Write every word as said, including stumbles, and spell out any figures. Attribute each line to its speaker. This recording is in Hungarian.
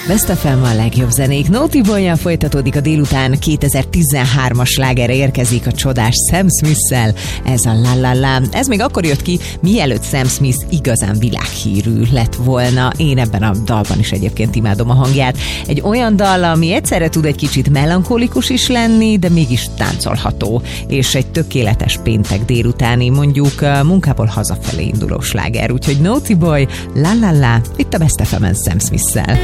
Speaker 1: Best ef em a legjobb zenék. Naughty Boy-jal folytatódik a délután, kétezer-tizenhármas slágerre érkezik a csodás Sam Smith-szel. Ez a La La La. Ez még akkor jött ki, mielőtt Sam Smith igazán világhírű lett volna. Én ebben a dalban is egyébként imádom a hangját. Egy olyan dal, ami egyszerre tud egy kicsit melankolikus is lenni, de mégis táncolható. És egy tökéletes péntek délutáni, mondjuk munkából hazafelé induló sláger. Úgyhogy Naughty Boy, La La La, itt a Best ef em-en Sam Smith-szel.